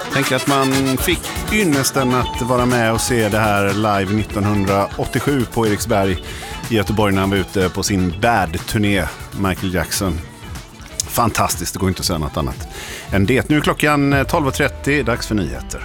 Tänk att man fick ynnesten att vara med och se det här live 1987 på Eriksberg i Göteborg när han var ute på sin Bad-turné, Michael Jackson. Fantastiskt, det går inte att säga något annat än det. Nu är klockan 12.30, dags för nyheter.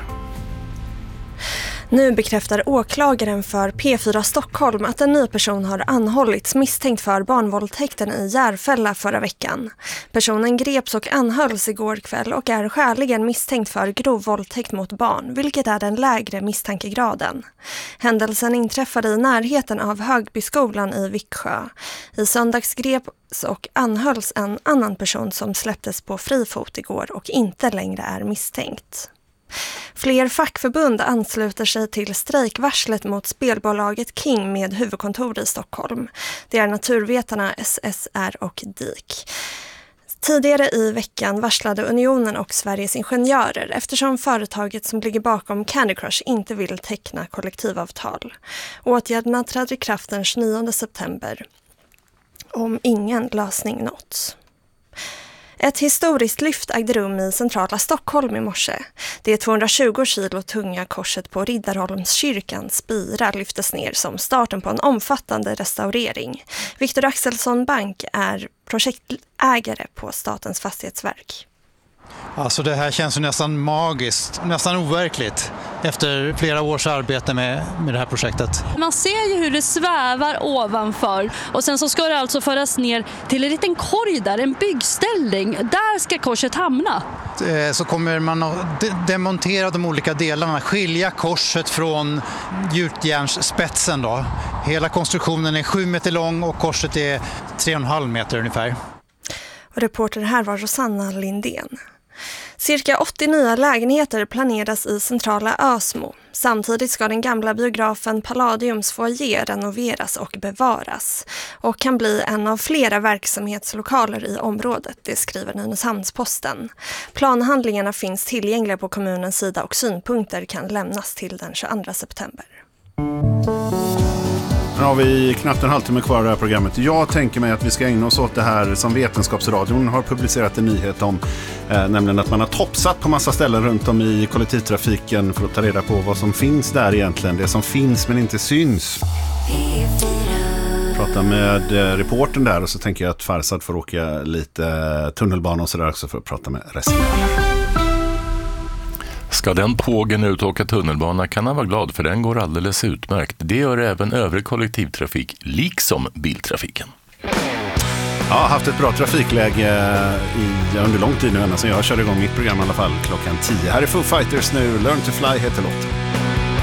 Nu bekräftar åklagaren för P4 Stockholm att en ny person har anhållits misstänkt för barnvåldtäkten i Järfälla förra veckan. Personen greps och anhölls igår kväll och är skäligen misstänkt för grov våldtäkt mot barn, vilket är den lägre misstankegraden. Händelsen inträffade i närheten av Högbyskolan i Viksjö. I söndags greps och anhölls en annan person som släpptes på fri fot igår och inte längre är misstänkt. Fler fackförbund ansluter sig till strejkvarslet mot spelbolaget King med huvudkontor i Stockholm. Det är naturvetarna SSR och DIK. Tidigare i veckan varslade Unionen och Sveriges Ingenjörer eftersom företaget som ligger bakom Candy Crush inte vill teckna kollektivavtal. Åtgärderna trädde i kraft den 29 september om ingen lösning nåtts. Ett historiskt lyft ägde rum i centrala Stockholm i morse. Det 220 kilo tunga korset på Riddarholmskyrkans spira lyftes ner som starten på en omfattande restaurering. Viktor Axelsson Bank är projektägare på Statens fastighetsverk. Alltså det här känns ju nästan magiskt, nästan overkligt efter flera års arbete med det här projektet. Man ser ju hur det svävar ovanför och sen så ska det alltså föras ner till en liten korg där, en byggställning. Där ska korset hamna. Så kommer man att demontera de olika delarna, skilja korset från gjutjärnsspetsen då. Hela konstruktionen är 7 meter lång och korset är 3,5 meter ungefär. Och reporter här var Rosanna Lindén. Cirka 80 nya lägenheter planeras i centrala Ösmo. Samtidigt ska den gamla biografen Palladiums foyer renoveras och bevaras och kan bli en av flera verksamhetslokaler i området, det skriver Nynäshamns-Posten. Planhandlingarna finns tillgängliga på kommunens sida och synpunkter kan lämnas till den 22 september. Nu har vi knappt en halvtimme kvar i det här programmet. Jag tänker mig att vi ska ägna oss åt det här som Vetenskapsradion har publicerat en nyhet om. Nämligen att man har toppsat på massa ställen runt om i kollektivtrafiken för att ta reda på vad som finns där egentligen. Det som finns men inte syns. Prata med reportern där och så tänker jag att Farsad får åka lite tunnelbana och sådär också för att prata med resenärer. Ska den pågen ut och åka tunnelbana kan han vara glad för den går alldeles utmärkt. Det gör även övrig kollektivtrafik, liksom biltrafiken. Jag har haft ett bra trafikläge under lång tid nu ända sedan jag körde igång mitt program i alla fall klockan 10. Här är Foo Fighters nu, Learn to Fly heter låten.